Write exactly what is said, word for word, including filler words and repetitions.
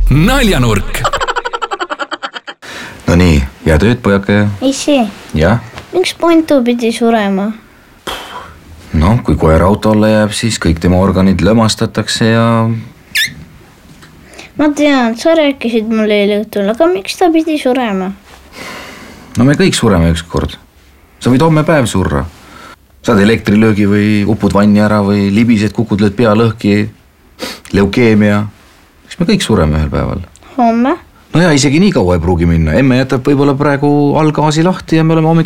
Naljanurk. No nii, ja tööd pojake. Issi, Jah? miks Pontu pidi surema? No, kui koer auto alla jääb, siis kõik tema organid lömastatakse ja... Ma tean, sa rääkisid mulle eile õhtul, aga miks ta pidi surema? No me kõik sureme ükskord. Sa võid homme päev surra. Saad elektrilöögi või upud vanni ära või libised, kukud lööd pea lõhki, leukeemia. Eks me kõik sureme ühel päeval. Homme? No ja isegi nii kaua ei pruugi minna. Emme jätab võib-olla praegu allgaasi lahti ja me oleme hommikul